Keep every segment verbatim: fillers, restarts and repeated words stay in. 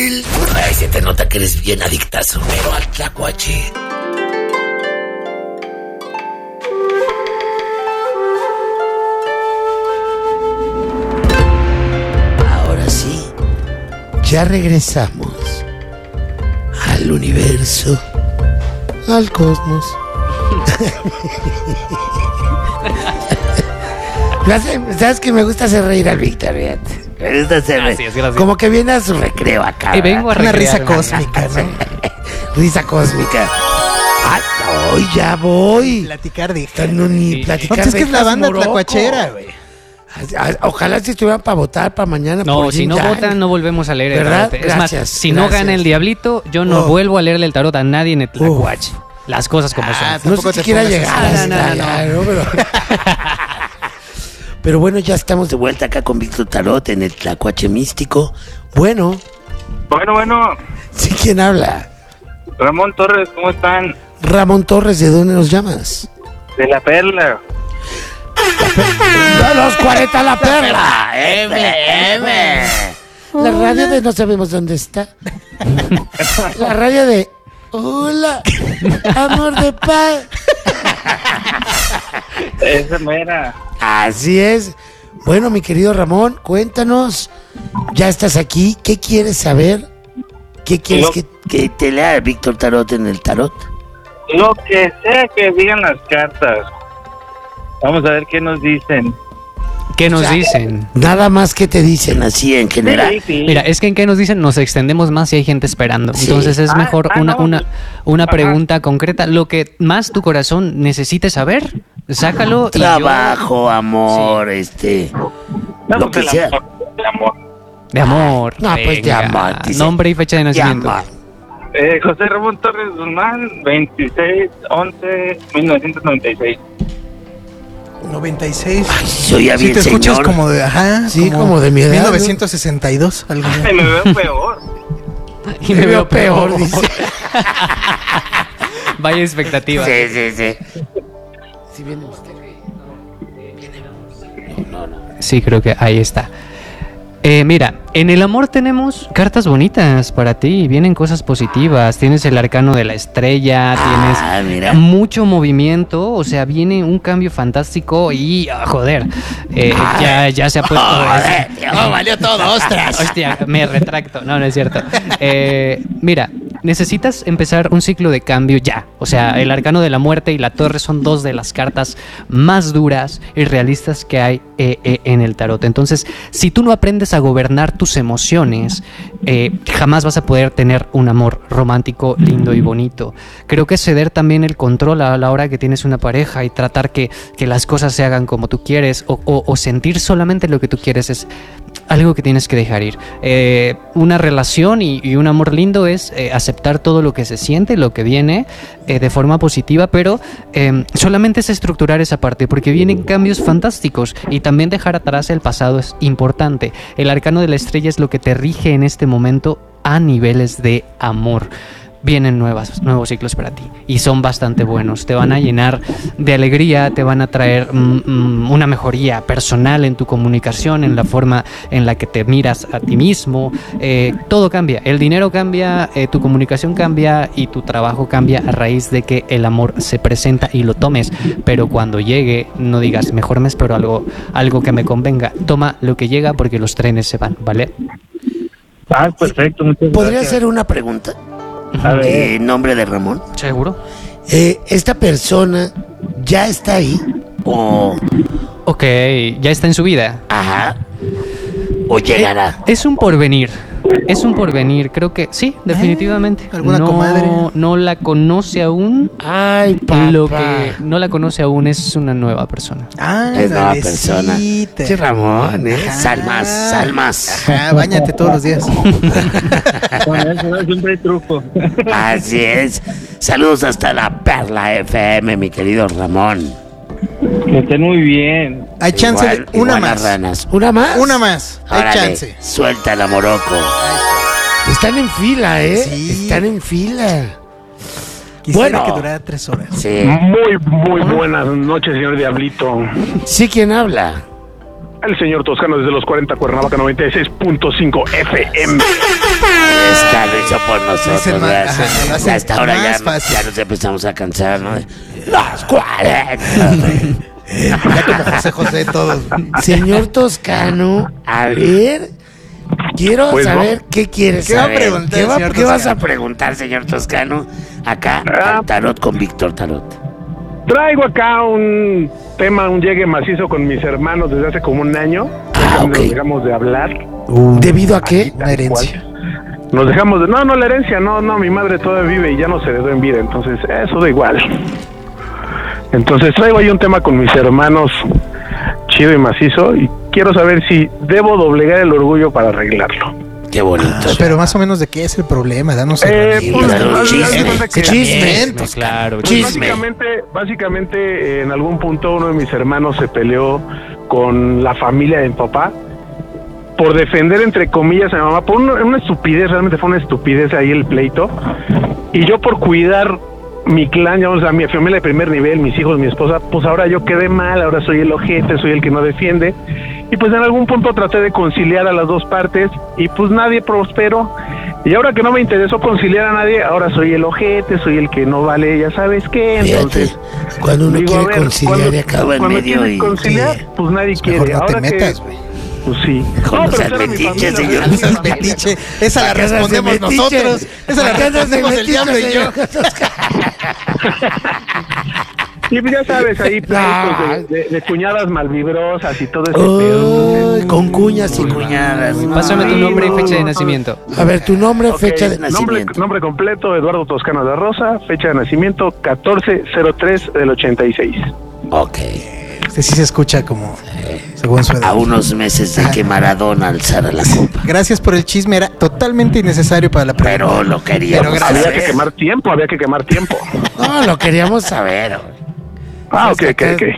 Ay, se te nota que eres bien adictazo, pero al tlacuache. Ahora sí, ya regresamos al universo, al cosmos. ¿Sabes que me gusta hacer reír al Víctor? Me gusta hacer reír. Gracias, gracias. Como que viene a su recreo acá. Y vengo a Una recrear, risa cósmica, ¿no? Risa cósmica. ¡Ay, voy, ya voy! Platicar de... No, ni Sí. platicar No, pues es que es la dejas banda moroco. tlacuachera, güey. Ojalá si estuvieran para votar para mañana. No, por si Yin no Yang. votan, no volvemos a leer el ¿Verdad? tarot. Es más, Gracias, si no gracias. gana el diablito, yo no Oh. vuelvo a leerle el tarot a nadie en el tlacuache. Las cosas como Ah, son. No Tampoco sé si te quiera pongas llegar así. hasta No, no, no, allá, ¿no? Pero... Pero bueno, ya estamos de vuelta acá con Víctor Tarot en el Tlacuache Místico. Bueno, Bueno, bueno, ¿sí quién habla? Ramón Torres, ¿cómo están? Ramón Torres, ¿de dónde nos llamas? De La Perla. ¡De los cuarenta La Perla! ¡M, M! La radio de no sabemos dónde está. La radio de... Hola, amor de paz. Esa mera. Así es. Bueno, mi querido Ramón, cuéntanos. Ya estás aquí. ¿Qué quieres saber? ¿Qué quieres Lo- que, que te lea Víctor Tarot en el tarot? Lo que sea que digan las cartas. Vamos a ver qué nos dicen. ¿Qué nos dicen? Nada más que te dicen así en general. Sí, sí. Mira, es que en qué nos dicen nos extendemos más si hay gente esperando. Sí. Entonces es Ah, mejor ah, una, no. una, una Ajá. pregunta concreta. Lo que más tu corazón necesite saber, sácalo. y yo- Trabajo, amor, este... No, lo pues, que el sea. amor, el amor. De amor. No, pues, de venga. amor, dice. Nombre y fecha de De nacimiento. amor. Eh, José Ramón Torres Guzmán, veintiséis once mil novecientos noventa y seis. noventa y seis. Ay, soy ya Si bien te escuchas señor. como de... Ajá. Sí, como de mi edad, mil novecientos sesenta y dos, algo así. Ay, me veo peor. Y Me veo peor, dice. Vaya expectativa. Sí, sí, sí. Si viene usted. No, no. Sí, creo que ahí está. Eh, mira, en el amor tenemos cartas bonitas para ti, vienen cosas positivas, tienes el arcano de la estrella, Ah, tienes mira. mucho movimiento, o sea, viene un cambio fantástico y, ah, joder, eh, ya, ya se ha puesto... Joder, tío, valió todo, ostras. Hostia, me retracto, no, no es cierto. Eh, mira, necesitas empezar un ciclo de cambio ya, o sea, el arcano de la muerte y la torre son dos de las cartas más duras y realistas que hay eh, eh, en el tarot. Entonces, si tú no aprendes a gobernar tus emociones, eh, jamás vas a poder tener un amor romántico, lindo y bonito. Creo que ceder también el control a la hora que tienes una pareja y tratar que, que las cosas se hagan como tú quieres o, o, o sentir solamente lo que tú quieres es algo que tienes que dejar ir. Eh, una relación y, y un amor lindo es eh, aceptar todo lo que se siente, lo que viene eh, de forma positiva, pero eh, solamente es estructurar esa parte porque vienen cambios fantásticos y también dejar atrás el pasado es importante. El arcano de la estrella es lo que te rige en este momento a niveles de amor. Vienen nuevas, nuevos ciclos para ti y son bastante buenos. Te van a llenar de alegría, te van a traer mm, mm, una mejoría personal en tu comunicación, en la forma en la que te miras a ti mismo. Eh, todo cambia, el dinero cambia, eh, tu comunicación cambia y tu trabajo cambia a raíz de que el amor se presenta y lo tomes. Pero cuando llegue, no digas, mejor me espero algo, algo que me convenga. Toma lo que llega porque los trenes se van, ¿vale? Ah, perfecto, muchas ¿Podría gracias. hacer una pregunta? A ver. En nombre de Ramón. ¿Seguro? Eh, ¿Esta persona ya está ahí? O... Ok, ya está en su vida. Ajá. ¿O llegará? Es un porvenir. Es un porvenir, creo que sí, definitivamente. ¿Alguna no, comadre? No la conoce aún. Ay, papá. Lo que no la conoce aún es una nueva persona. Ah, Es nueva bebecita. persona. Sí, Ramón, ¿eh? Ajá. Salmas, salmas. Ajá, báñate todos los días. Con eso siempre hay truco. Así es. Saludos hasta la Perla F M, mi querido Ramón. Que estén muy bien. Hay chance Igual- de una igual las más. ranas. ¿Una más? Una más. Hay Órale, chance. Suéltala, Morocco. Están en fila, ¿eh? Sí. Están en fila. Quisiera Bueno. que durara tres horas. Sí. Muy, muy buenas noches, señor Diablito. Sí, ¿quién habla? El señor Toscano desde los cuarenta, Cuernavaca noventa y seis punto cinco F M. hizo por nosotros. Es el más- ¿verdad? ajá, lo hace Ya hasta ahora ya, más fácil. ya nos empezamos a cansar, ¿no? Las cuarenta. Ya como José José todos. Señor Toscano, a ver, quiero Pues, saber qué quieres ¿Qué va a saber. preguntar, ¿Qué, va- señor qué vas a Toscano? preguntar, señor Toscano? Acá, Ah. al Tarot con Víctor Tarot. Traigo acá un tema, un llegue macizo con mis hermanos desde hace como un año. Ah, Ya ok. Nos dejamos de hablar. ¿Debido a qué? Una herencia. Nos dejamos de... No, no, la herencia, no, no, mi madre todavía vive y ya no se heredó en vida, entonces eso da igual. Entonces traigo ahí un tema con mis hermanos chido y macizo y quiero saber si debo doblegar el orgullo para arreglarlo. Qué bonito. Pero más o menos de qué es el problema, danos Eh, el pues, Claro, haz- haz de chisme, cuenta que- chisme. Pues, Claro, Pues Chisme. básicamente, básicamente eh, en algún punto uno de mis hermanos se peleó con la familia de mi papá por defender entre comillas a mi mamá, por una, una estupidez, realmente fue una estupidez ahí el pleito, y yo por cuidar mi clan, digamos, a mi familia de primer nivel, mis hijos, mi esposa, pues ahora yo quedé mal, ahora soy el ojete, soy el que no defiende, y pues en algún punto traté de conciliar a las dos partes, y pues nadie prosperó, y ahora que no me interesó conciliar a nadie, ahora soy el ojete, soy el que no vale, ya sabes qué, entonces... Fíjate, cuando uno digo, a quiere ver, conciliar cuando- y acaba en cuando medio quieres y... conciliar, sí. pues nadie Mejor quiere. no te Ahora que- metas, güey. Pues sí. Con No, los pero era mi metiches, familia, señor. era mi Esa familia. metiche, esa la ¿Para qué andas de respondemos metiche? nosotros. Esa la ¿Para qué andas de respondemos el metiche, diablo y yo. señor Toscano? Y pues ya sabes, ahí pleitos Ay. de, de, de cuñadas malvibrosas y todo ese pedo. Ay, con cuñas y cuñadas. Pásame tu Sí, nombre y no, fecha de no, nacimiento. A ver, tu nombre, Ok, fecha de nombre, nacimiento. nombre completo, Eduardo Toscano de Rosa, fecha de nacimiento catorce cero tres del ochenta y seis. Ok. Este sí se escucha como según su edad. A unos meses de que Maradona alzara la copa. Gracias por el chisme, era totalmente innecesario para la pregunta. Pero lo queríamos Pero gracias. Había que quemar tiempo, había que quemar tiempo. No, lo queríamos saber. Ah, ok, ok, ok.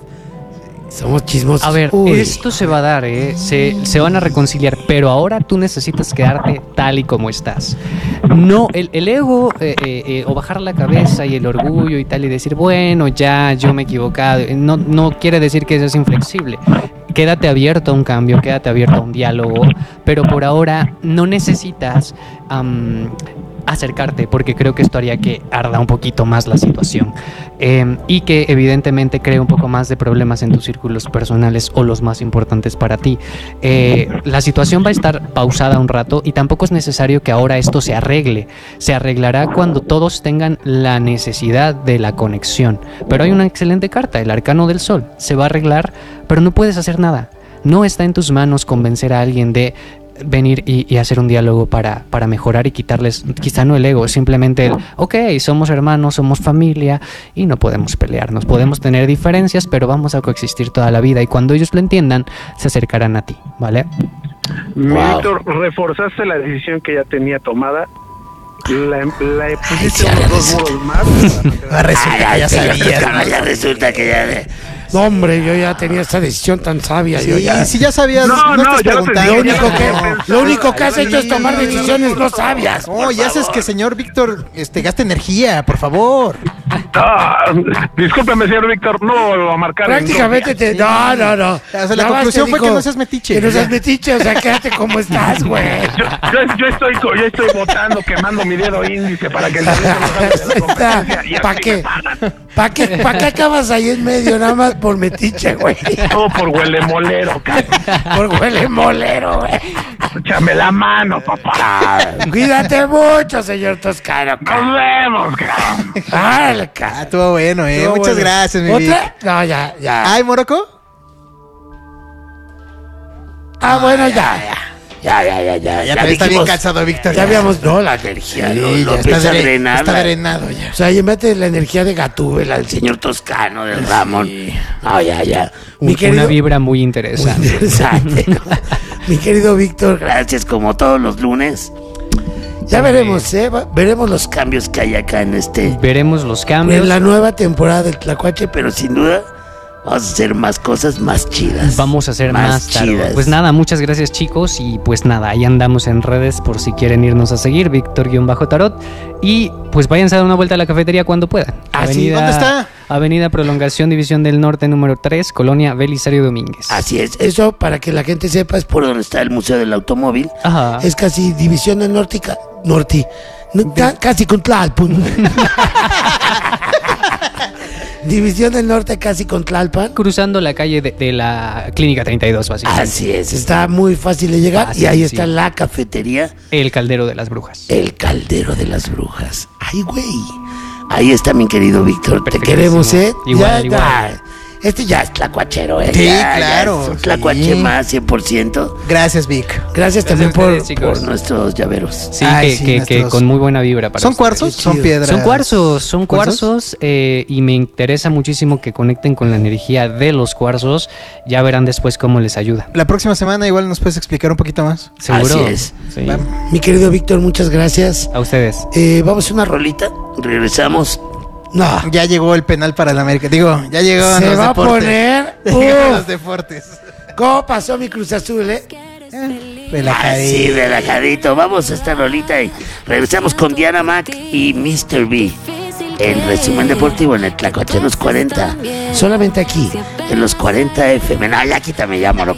Somos chismosos. A ver, Uy. esto se va a dar, ¿eh? Se, se van a reconciliar, pero ahora tú necesitas quedarte tal y como estás. No, el, el ego eh, eh, eh, o bajar la cabeza y el orgullo y tal y decir, bueno, ya, yo me he equivocado, eh, no, no quiere decir que seas inflexible. Quédate abierto a un cambio, quédate abierto a un diálogo, pero por ahora no necesitas am, acercarte, porque creo que esto haría que arda un poquito más la situación eh, y que evidentemente cree un poco más de problemas en tus círculos personales o los más importantes para ti. Eh, la situación va a estar pausada un rato y tampoco es necesario que ahora esto se arregle. Se arreglará cuando todos tengan la necesidad de la conexión. Pero hay una excelente carta, el Arcano del Sol. Se va a arreglar, pero no puedes hacer nada. No está en tus manos convencer a alguien de venir y, y hacer un diálogo para, para mejorar y quitarles, quizá no el ego, simplemente el, ok, somos hermanos, somos familia y no podemos pelearnos, podemos tener diferencias, pero vamos a coexistir toda la vida y cuando ellos lo entiendan, se acercarán a ti, ¿vale? Mi Wow. Víctor, reforzaste la decisión que ya tenía tomada. La, la pusiste Ay, unos ya dos res- muros más. Ah, resulta que ya señor sabías, Toscano, ¿no? ya resulta que ya... de- No, hombre, yo ya tenía esta decisión tan sabia. yo Sí, ya... si ya sabías, No, no, no, estás ya lo te preguntando. digo, Lo único ya que, no, no, lo único que has no, hecho es tomar no, no, decisiones no, no sabias. No, ya haces que señor Víctor este, gaste energía, por favor. Ah, discúlpeme, señor Víctor, no lo va a marcar. en Prácticamente copia. te... No, no, no. O sea, la Nada más conclusión te fue dijo que no seas metiche. Que no seas Ya. metiche, o sea, quédate como estás, güey. Yo, yo, yo estoy, co- yo estoy votando, quemando mi dedo índice para que el talento no salga de la competencia y ¿Para así qué? me pagan. ¿Para qué, ¿Para qué acabas ahí en medio? Nada más por metiche, güey. Todo por huele molero, cabrón. Por huele molero, güey. Échame la mano, papá. Ah, cuídate mucho, señor Toscano. Nos vemos, cabrón. Árale, Ah, cara. estuvo bueno, eh. Estuvo Muchas bueno. gracias, mi Vic. ¿Otra? No, ya, ya. Ay, Morocco. Ah, bueno, ya, ya. Ya, ya, ya, ya. Ya, también está bien dijimos- cansado, Víctor. Ya habíamos, no, la energía, Sí, lo, ya lo está, empieza a dre- drenar. está la- drenado ya. O sea, y en vez de la energía de Gatúbela, el señor Toscano, del Ramón. No, ya, ya. Mi Un- querido, Una vibra muy muy interesante. interesante, ¿no? Mi querido Víctor, gracias como todos los lunes. Ya veremos, ¿eh? Va- Veremos los cambios que hay acá en este... Veremos los cambios. En la nueva temporada del Tlacuache, pero sin duda vamos a hacer más cosas más chidas. Vamos a hacer más, tarde. chidas. Pues nada, muchas gracias chicos y pues nada, ahí andamos en redes por si quieren irnos a seguir, Víctor-Tarot y pues váyanse a dar una vuelta a la cafetería cuando puedan. Ah, sí, ¿dónde está? Avenida Prolongación, División del Norte número tres, Colonia Belisario Domínguez. Así es, eso para que la gente sepa es por donde está el Museo del Automóvil. Ajá. Es casi División del Norte, y ca- Norte. No, ca- casi con Tlalpan. División del Norte, casi con Tlalpan. Cruzando la calle de, de la Clínica treinta y dos, básicamente. Así es, está muy fácil de llegar. Fácil, y ahí sí. está la cafetería, El Caldero de las Brujas. El Caldero de las Brujas. Ay, güey. Ahí está mi querido Víctor. Te Perfectísimo. queremos, ¿eh? Igual, ya, igual. ya. Este ya es tlacuachero, ¿eh? Sí, Ya, ya claro, es un tlacuache sí. más, cien por ciento. Gracias, Vic. Gracias, Gracias también a por, ustedes, chicos. por nuestros llaveros. Sí, Ay, que, sí, que- que nuestros- con muy buena vibra para ¿Son ustedes. cuarzos? Qué Son chido. piedras. Son cuarzos, son ¿Cuarzos? cuarzos eh, y me interesa muchísimo que conecten con la energía de los cuarzos. Ya verán después cómo les ayuda. La próxima semana igual nos puedes explicar un poquito más. ¿Seguro? Así es. Sí. Vamos. Mi querido Víctor, muchas gracias. A ustedes. Eh, vamos a una rolita. Regresamos. No. Ya llegó el penal para el América. Digo, ya llegó Se los va a deportes. poner. Ya llegaron los Uf, deportes. ¿Cómo pasó mi Cruz Azul, eh? Relajadito. Así, relajadito. Vamos a esta rolita y regresamos con Diana Mac y mister B. En resumen deportivo en el Tlacuache Los cuarenta. Solamente aquí, en los cuarenta F M. No, ya quítame ya, moro.